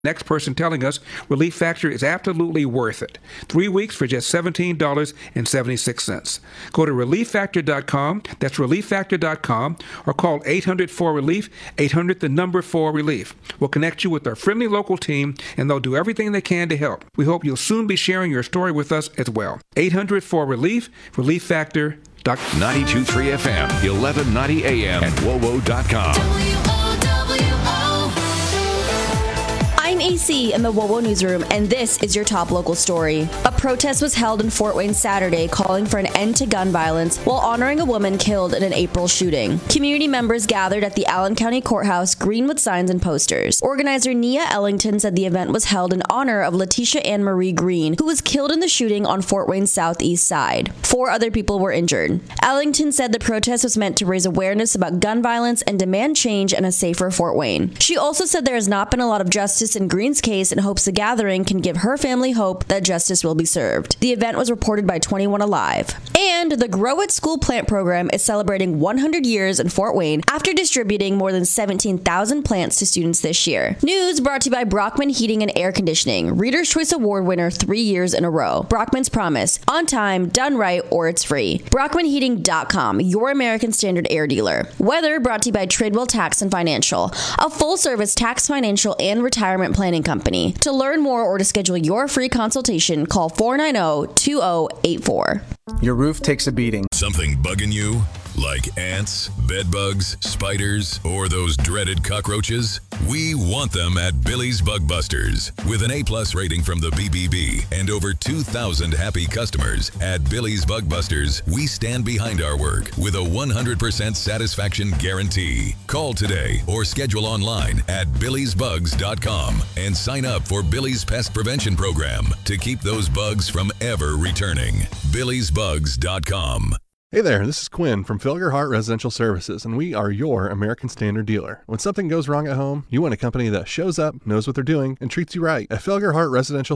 Next person telling us Relief Factor is absolutely worth it. 3 weeks for just $17.76. Go to ReliefFactor.com, that's ReliefFactor.com, or call 800-4RELIEF, 800-4RELIEF. We'll connect you with our friendly local team, and they'll do everything they can to help. We hope you'll soon be sharing your story with us as well. 800-4RELIEF, ReliefFactor.com. 92.3 FM, 1190 AM, and WOWO.com. I'm AC in the WOWO newsroom, and this is your top local story. A protest was held in Fort Wayne Saturday calling for an end to gun violence while honoring a woman killed in an April shooting. Community members gathered at the Allen County Courthouse, green with signs and posters. Organizer Nia Ellington said the event was held in honor of Letitia Ann Marie Green, who was killed in the shooting on Fort Wayne's southeast side. 4 other people were injured. Ellington said the protest was meant to raise awareness about gun violence and demand change and a safer Fort Wayne. She also said there has not been a lot of justice in Green's case and hopes the gathering can give her family hope that justice will be served. The event was reported by 21 Alive. And the Grow It School Plant Program is celebrating 100 years in Fort Wayne after distributing more than 17,000 plants to students this year. News brought to you by Brockman Heating and Air Conditioning, Reader's Choice Award winner 3 years in a row. Brockman's promise: on time, done right, or it's free. BrockmanHeating.com, your American Standard air dealer. Weather brought to you by Tradewell Tax and Financial, a full-service tax, financial, and retirement planning company. To learn more or to schedule your free consultation, call 490-2084. Your roof takes a beating. Something bugging you? Like ants, bedbugs, spiders, or those dreaded cockroaches? We want them at Billy's Bug Busters. With an A+ rating from the BBB and over 2,000 happy customers, at Billy's Bug Busters, we stand behind our work with a 100% satisfaction guarantee. Call today or schedule online at billysbugs.com and sign up for Billy's Pest Prevention Program to keep those bugs from ever returning. billysbugs.com. Hey there, this is Quinn from Felger Hart Residential Services, and we are your American Standard dealer. When something goes wrong at home, you want a company that shows up, knows what they're doing, and treats you right. At Felger Hart Residential